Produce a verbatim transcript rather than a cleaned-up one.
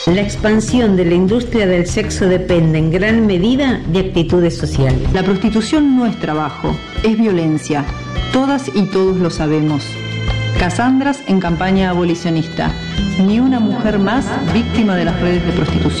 La expansión de la industria del sexo depende en gran medida de actitudes sociales. La prostitución no es trabajo, es violencia. Todas y todos lo sabemos. Casandras en campaña abolicionista. Ni una mujer más víctima de las redes de prostitución.